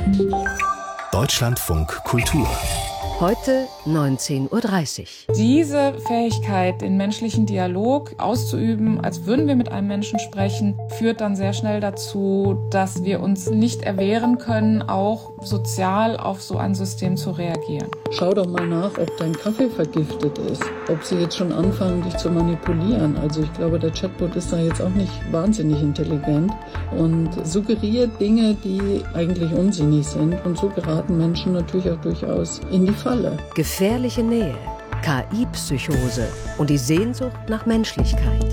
Deutschlandfunk Kultur. Heute 19:30 Uhr. Diese Fähigkeit, den menschlichen Dialog auszuüben, als würden wir mit einem Menschen sprechen, führt dann sehr schnell dazu, dass wir uns nicht erwehren können, auch sozial auf so ein System zu reagieren. Schau doch mal nach, ob dein Kaffee vergiftet ist, ob sie jetzt schon anfangen, dich zu manipulieren. Also ich glaube, der Chatbot ist da jetzt auch nicht wahnsinnig intelligent und suggeriert Dinge, die eigentlich unsinnig sind. Und so geraten Menschen natürlich auch durchaus in die Falle. Gefährliche Nähe, KI-Psychose und die Sehnsucht nach Menschlichkeit.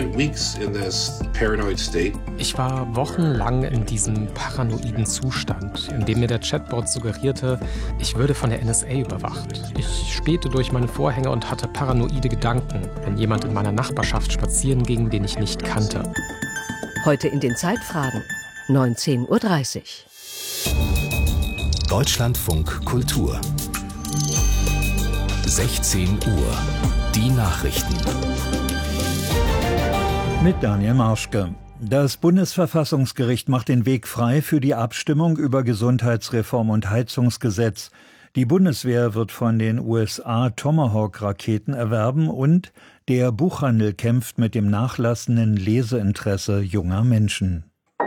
Ich war wochenlang in diesem paranoiden Zustand, in dem mir der Chatbot suggerierte, ich würde von der NSA überwacht. Ich spähte durch meine Vorhänge und hatte paranoide Gedanken, wenn jemand in meiner Nachbarschaft spazieren ging, den ich nicht kannte. Heute in den Zeitfragen, 19:30 Uhr. Deutschlandfunk Kultur. 16 Uhr. Die Nachrichten. Mit Daniel Marschke. Das Bundesverfassungsgericht macht den Weg frei für die Abstimmung über Gesundheitsreform und Heizungsgesetz. Die Bundeswehr wird von den USA Tomahawk-Raketen erwerben und der Buchhandel kämpft mit dem nachlassenden Leseinteresse junger Menschen.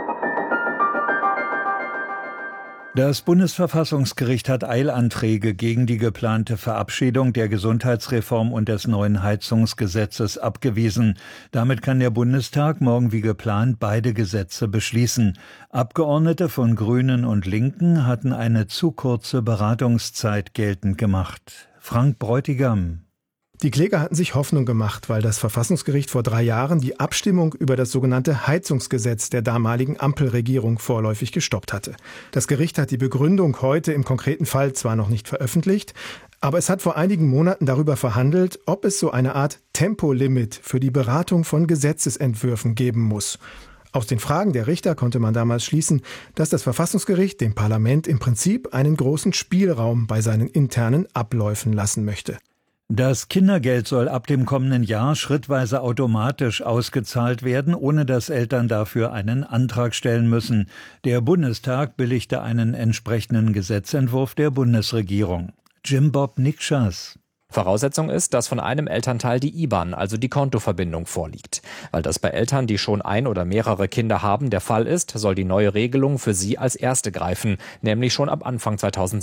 Das Bundesverfassungsgericht hat Eilanträge gegen die geplante Verabschiedung der Gesundheitsreform und des neuen Heizungsgesetzes abgewiesen. Damit kann der Bundestag morgen wie geplant beide Gesetze beschließen. Abgeordnete von Grünen und Linken hatten eine zu kurze Beratungszeit geltend gemacht. Frank Bräutigam. Die Kläger hatten sich Hoffnung gemacht, weil das Verfassungsgericht vor 3 Jahren die Abstimmung über das sogenannte Heizungsgesetz der damaligen Ampelregierung vorläufig gestoppt hatte. Das Gericht hat die Begründung heute im konkreten Fall zwar noch nicht veröffentlicht, aber es hat vor einigen Monaten darüber verhandelt, ob es so eine Art Tempolimit für die Beratung von Gesetzesentwürfen geben muss. Aus den Fragen der Richter konnte man damals schließen, dass das Verfassungsgericht dem Parlament im Prinzip einen großen Spielraum bei seinen internen Abläufen lassen möchte. Das Kindergeld soll ab dem kommenden Jahr schrittweise automatisch ausgezahlt werden, ohne dass Eltern dafür einen Antrag stellen müssen. Der Bundestag billigte einen entsprechenden Gesetzentwurf der Bundesregierung. Jim Bob Nikschas. Voraussetzung ist, dass von einem Elternteil die IBAN, also die Kontoverbindung, vorliegt. Weil das bei Eltern, die schon ein oder mehrere Kinder haben, der Fall ist, soll die neue Regelung für sie als erste greifen, nämlich schon ab Anfang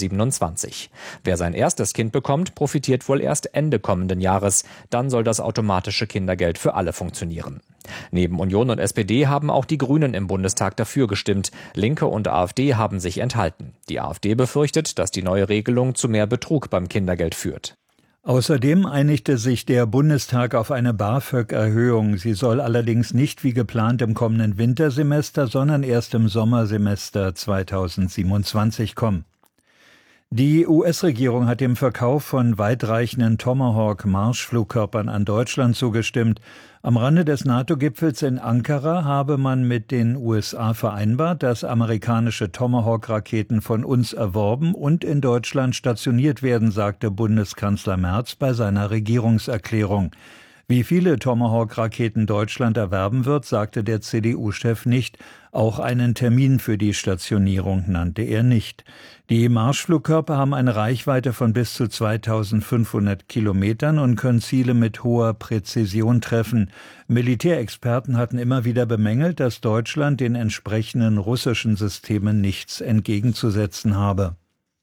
2027. Wer sein erstes Kind bekommt, profitiert wohl erst Ende kommenden Jahres. Dann soll das automatische Kindergeld für alle funktionieren. Neben Union und SPD haben auch die Grünen im Bundestag dafür gestimmt. Linke und AfD haben sich enthalten. Die AfD befürchtet, dass die neue Regelung zu mehr Betrug beim Kindergeld führt. Außerdem einigte sich der Bundestag auf eine BAföG-Erhöhung. Sie soll allerdings nicht wie geplant im kommenden Wintersemester, sondern erst im Sommersemester 2027 kommen. Die US-Regierung hat dem Verkauf von weitreichenden Tomahawk-Marschflugkörpern an Deutschland zugestimmt. Am Rande des NATO-Gipfels in Ankara habe man mit den USA vereinbart, dass amerikanische Tomahawk-Raketen von uns erworben und in Deutschland stationiert werden, sagte Bundeskanzler Merz bei seiner Regierungserklärung. Wie viele Tomahawk-Raketen Deutschland erwerben wird, sagte der CDU-Chef nicht. Auch einen Termin für die Stationierung nannte er nicht. Die Marschflugkörper haben eine Reichweite von bis zu 2500 Kilometern und können Ziele mit hoher Präzision treffen. Militärexperten hatten immer wieder bemängelt, dass Deutschland den entsprechenden russischen Systemen nichts entgegenzusetzen habe.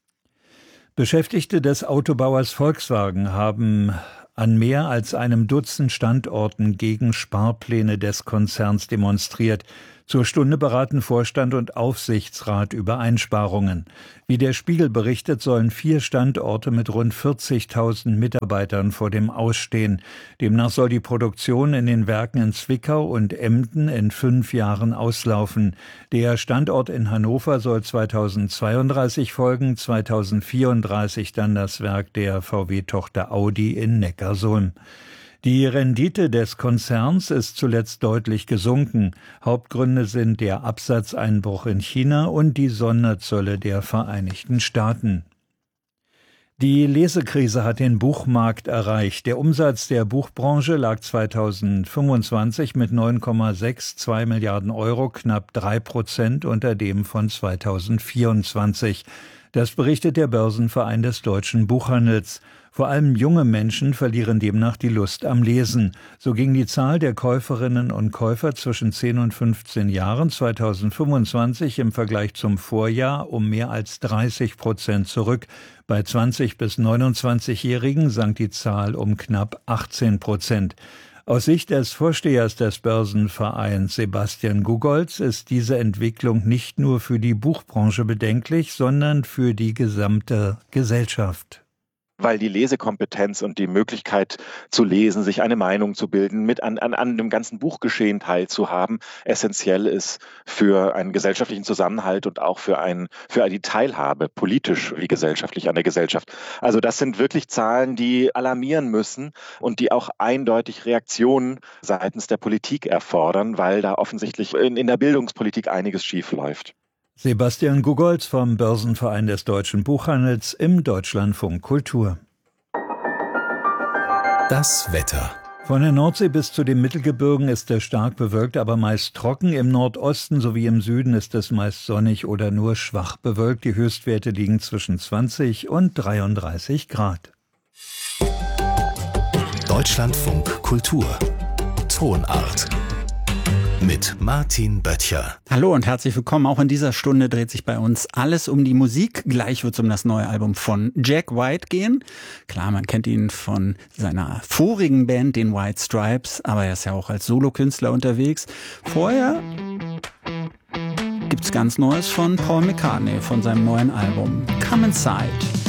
Beschäftigte des Autobauers Volkswagen haben an mehr als einem Dutzend Standorten gegen Sparpläne des Konzerns demonstriert. Zur Stunde beraten Vorstand und Aufsichtsrat über Einsparungen. Wie der Spiegel berichtet, sollen 4 Standorte mit rund 40.000 Mitarbeitern vor dem Ausstehen. Demnach soll die Produktion in den Werken in Zwickau und Emden in 5 Jahren auslaufen. Der Standort in Hannover soll 2032 folgen, 2034 dann das Werk der VW-Tochter Audi in Neckarsulm. Die Rendite des Konzerns ist zuletzt deutlich gesunken. Hauptgründe sind der Absatzeinbruch in China und die Sonderzölle der Vereinigten Staaten. Die Lesekrise hat den Buchmarkt erreicht. Der Umsatz der Buchbranche lag 2025 mit 9,62 Milliarden Euro, knapp 3% unter dem von 2024. Das berichtet der Börsenverein des deutschen Buchhandels. Vor allem junge Menschen verlieren demnach die Lust am Lesen. So ging die Zahl der Käuferinnen und Käufer zwischen 10 und 15 Jahren 2025 im Vergleich zum Vorjahr um mehr als 30% zurück. Bei 20- bis 29-Jährigen sank die Zahl um knapp 18%. Aus Sicht des Vorstehers des Börsenvereins Sebastian Gugolz ist diese Entwicklung nicht nur für die Buchbranche bedenklich, sondern für die gesamte Gesellschaft. Weil die Lesekompetenz und die Möglichkeit zu lesen, sich eine Meinung zu bilden, an dem ganzen Buchgeschehen teilzuhaben, essentiell ist für einen gesellschaftlichen Zusammenhalt und auch für die Teilhabe, politisch wie gesellschaftlich an der Gesellschaft. Also das sind wirklich Zahlen, die alarmieren müssen und die auch eindeutig Reaktionen seitens der Politik erfordern, weil da offensichtlich in der Bildungspolitik einiges schief läuft. Sebastian Gugolz vom Börsenverein des deutschen Buchhandels im Deutschlandfunk Kultur. Das Wetter. Von der Nordsee bis zu den Mittelgebirgen ist es stark bewölkt, aber meist trocken. Im Nordosten sowie im Süden ist es meist sonnig oder nur schwach bewölkt. Die Höchstwerte liegen zwischen 20 und 33 Grad. Deutschlandfunk Kultur. Tonart. Mit Martin Böttcher. Hallo und herzlich willkommen. Auch in dieser Stunde dreht sich bei uns alles um die Musik. Gleich wird es um das neue Album von Jack White gehen. Klar, man kennt ihn von seiner vorigen Band, den White Stripes, aber er ist ja auch als Solokünstler unterwegs. Vorher gibt's ganz Neues von Paul McCartney von seinem neuen Album Come Inside.